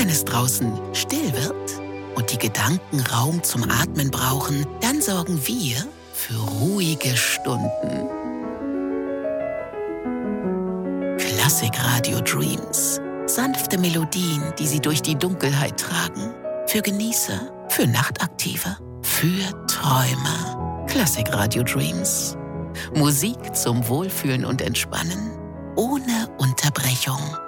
Wenn es draußen still wird und die Gedanken Raum zum Atmen brauchen, dann sorgen wir für ruhige Stunden. Klassikradio Dreams. Sanfte Melodien, die Sie durch die Dunkelheit tragen. Für Genießer, für Nachtaktive, für Träumer. Klassikradio Dreams. Musik zum Wohlfühlen und Entspannen. Ohne Unterbrechung.